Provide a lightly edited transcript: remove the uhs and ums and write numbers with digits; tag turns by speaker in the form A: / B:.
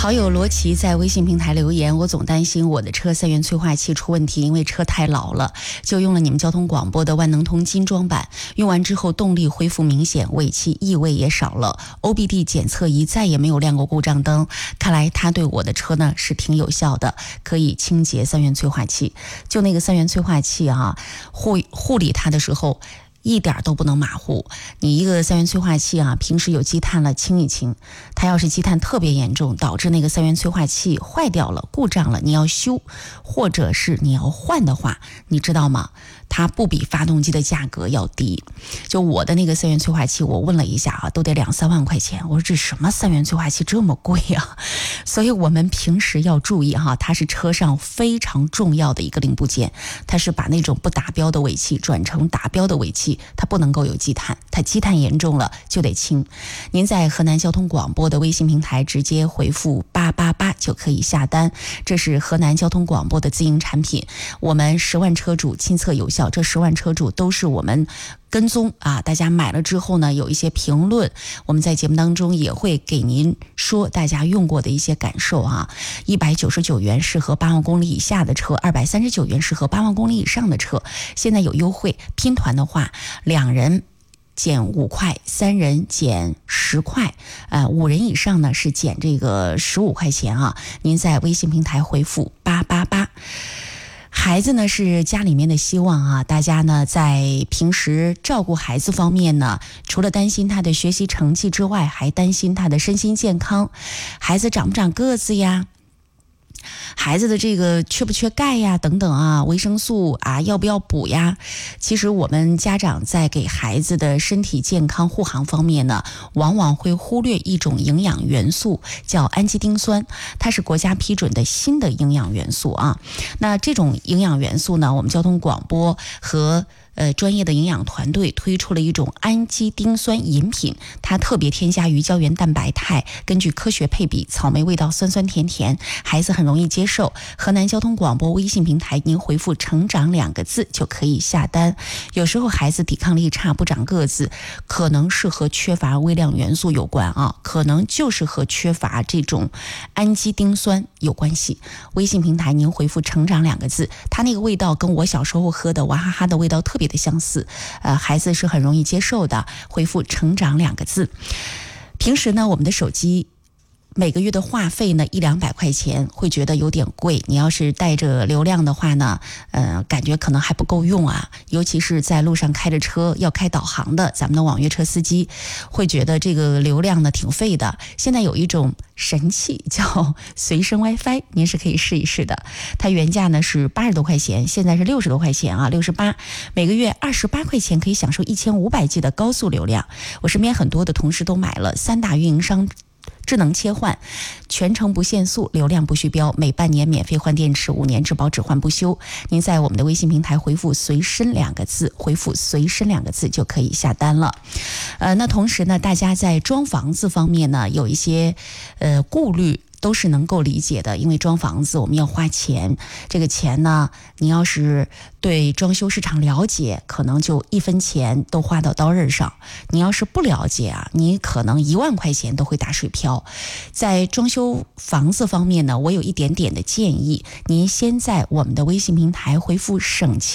A: 好友罗琦在微信平台留言，我总担心我的车3元催化器出问题，因为车太老了，就用了你们交通广播的万能通精装版，用完之后动力恢复明显，尾气异味也少了， OBD 检测仪再也没有亮过故障灯，看来它对我的车呢是挺有效的，可以清洁3元催化器。就那个3元催化器啊，护理它的时候一点都不能马虎，你一个3元催化器啊，平时有积碳了清一清，它要是积碳特别严重，导致那个3元催化器坏掉了故障了，你要修或者是你要换的话，你知道吗，它不比发动机的价格要低。就我的那个3元催化器，我问了一下啊，都得2-3万块钱，我说这什么3元催化器这么贵啊？所以我们平时要注意哈，它是车上非常重要的一个零部件，它是把那种不达标的尾气转成达标的尾气，它不能够有积碳，它积碳严重了就得清。您在河南交通广播的微信平台直接回复888就可以下单，这是河南交通广播的自营产品，我们10万车主亲测有效，这10万车主都是我们跟踪啊，大家买了之后呢，有一些评论，我们在节目当中也会给您说大家用过的一些感受啊。199元适合8万公里以下的车，239元适合8万公里以上的车，现在有优惠，拼团的话2人减5块，3人减10块，5人以上呢是减这个15块钱啊。您在微信平台回复888。孩子呢是家里面的希望啊，大家呢在平时照顾孩子方面呢，除了担心他的学习成绩之外，还担心他的身心健康，孩子长不长个子呀，孩子的这个缺不缺钙呀等等啊，维生素啊要不要补呀？其实我们家长在给孩子的身体健康护航方面呢，往往会忽略一种营养元素，叫氨基丁酸，它是国家批准的新的营养元素啊。那这种营养元素呢，我们交通广播和专业的营养团队推出了一种氨基丁酸饮品，它特别添加鱼胶原蛋白肽，根据科学配比，草莓味道酸酸甜甜，孩子很容易接受。河南交通广播微信平台，您回复成长2个字就可以下单。有时候孩子抵抗力差，不长个子，可能是和缺乏微量元素有关啊，可能就是和缺乏这种氨基丁酸有关系。微信平台您回复成长2个字，它那个味道跟我小时候喝的娃哈哈的味道特别的相似，孩子是很容易接受的。回复成长2个字。平时呢，我们的手机每个月的话费呢100-200块钱，会觉得有点贵，你要是带着流量的话呢，感觉可能还不够用啊。尤其是在路上开着车要开导航的咱们的网约车司机，会觉得这个流量呢挺费的。现在有一种神器叫随身 WiFi， 您是可以试一试的。它原价呢是80多块钱，现在是60多块钱啊，68，每个月28块钱可以享受1500G 的高速流量。我身边很多的同事都买了，3大运营商智能切换，全程不限速，流量不虚标，每半年免费换电池，5年质保只换不修。您在我们的微信平台回复随身2个字，回复随身2个字就可以下单了。那同时呢，大家在装房子方面呢有一些顾虑，都是能够理解的，因为装房子我们要花钱，这个钱呢，你要是对装修市场了解，可能就1分钱都花到刀刃上；你要是不了解啊，你可能1万块钱都会打水漂。在装修房子方面呢，我有一点点的建议，您先在我们的微信平台回复省钱